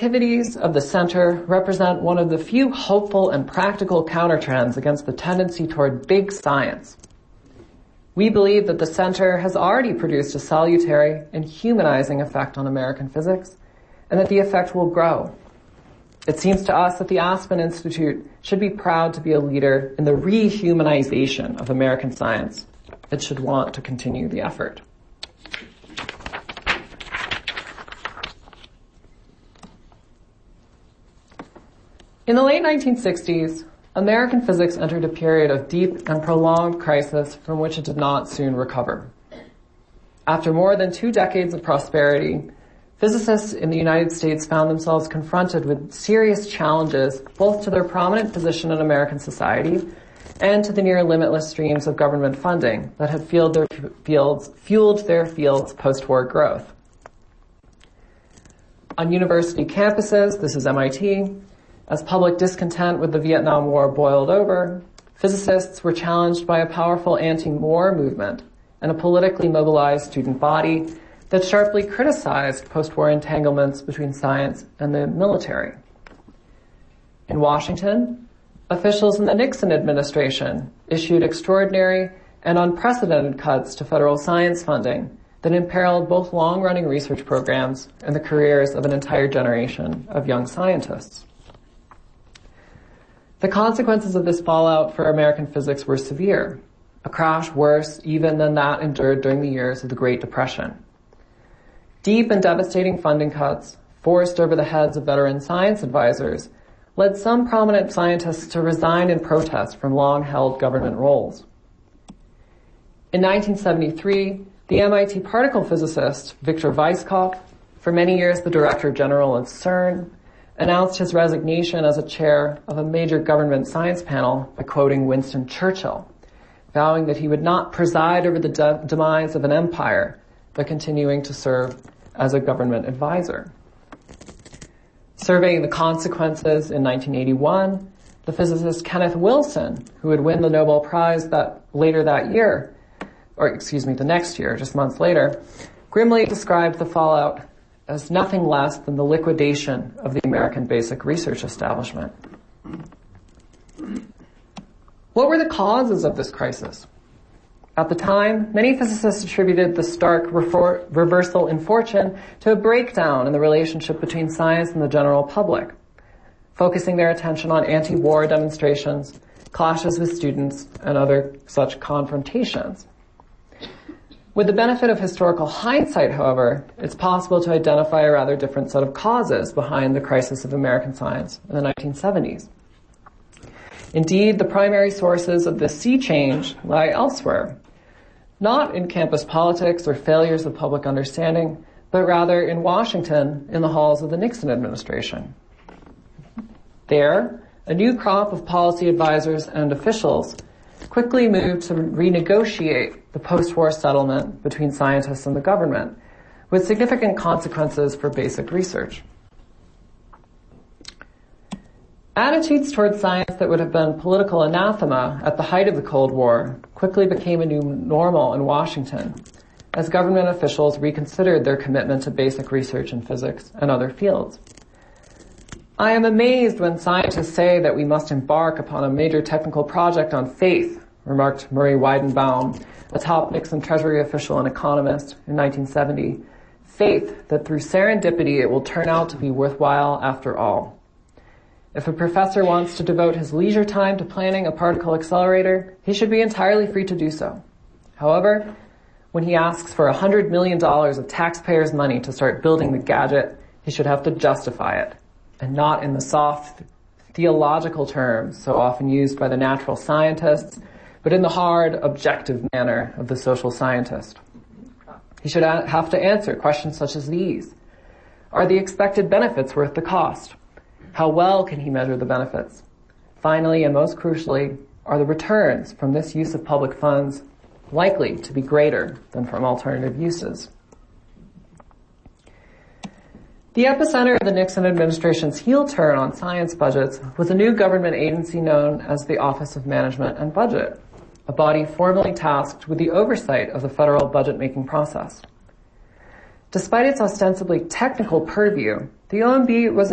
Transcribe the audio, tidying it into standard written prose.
activities of the Center represent one of the few hopeful and practical countertrends against the tendency toward big science. We believe that the Center has already produced a salutary and humanizing effect on American physics, and that the effect will grow. It seems to us that the Aspen Institute should be proud to be a leader in the rehumanization of American science. It should want to continue the effort. In the late 1960s, American physics entered a period of deep and prolonged crisis from which it did not soon recover. After more than 2 decades of prosperity, physicists in the United States found themselves confronted with serious challenges both to their prominent position in American society and to the near limitless streams of government funding that had fueled their fields' post-war growth. On university campuses, this is MIT, as public discontent with the Vietnam War boiled over, physicists were challenged by a powerful anti-war movement and a politically mobilized student body that sharply criticized post-war entanglements between science and the military. In Washington, officials in the Nixon administration issued extraordinary and unprecedented cuts to federal science funding that imperiled both long-running research programs and the careers of an entire generation of young scientists. The consequences of this fallout for American physics were severe, a crash worse even than that endured during the years of the Great Depression. Deep and devastating funding cuts, forced over the heads of veteran science advisors, led some prominent scientists to resign in protest from long-held government roles. In 1973, the MIT particle physicist Victor Weisskopf, for many years the Director General of CERN, announced his resignation as a chair of a major government science panel by quoting Winston Churchill, vowing that he would not preside over the demise of an empire, but continuing to serve as a government advisor. Surveying the consequences in 1981, the physicist Kenneth Wilson, who would win the Nobel Prize the next year, just months later, grimly described the fallout as nothing less than the liquidation of the American basic research establishment. What were the causes of this crisis? At the time, many physicists attributed the stark reversal in fortune to a breakdown in the relationship between science and the general public, focusing their attention on anti-war demonstrations, clashes with students, and other such confrontations. With the benefit of historical hindsight, however, it's possible to identify a rather different set of causes behind the crisis of American science in the 1970s. Indeed, the primary sources of this sea change lie elsewhere, not in campus politics or failures of public understanding, but rather in Washington in the halls of the Nixon administration. There, a new crop of policy advisors and officials quickly moved to renegotiate the post-war settlement between scientists and the government, with significant consequences for basic research. Attitudes toward science that would have been political anathema at the height of the Cold War quickly became a new normal in Washington, as government officials reconsidered their commitment to basic research in physics and other fields. I am amazed when scientists say that we must embark upon a major technical project on faith, remarked Murray Weidenbaum, a top Nixon Treasury official and economist in 1970. Faith that through serendipity it will turn out to be worthwhile after all. If a professor wants to devote his leisure time to planning a particle accelerator, he should be entirely free to do so. However, when he asks for $100 million of taxpayers' money to start building the gadget, he should have to justify it, and not in the soft theological terms so often used by the natural scientists, but in the hard, objective manner of the social scientist. He should have to answer questions such as these. Are the expected benefits worth the cost? How well can he measure the benefits? Finally, and most crucially, are the returns from this use of public funds likely to be greater than from alternative uses? The epicenter of the Nixon administration's heel turn on science budgets was a new government agency known as the Office of Management and Budget, a body formally tasked with the oversight of the federal budget-making process. Despite its ostensibly technical purview, the OMB was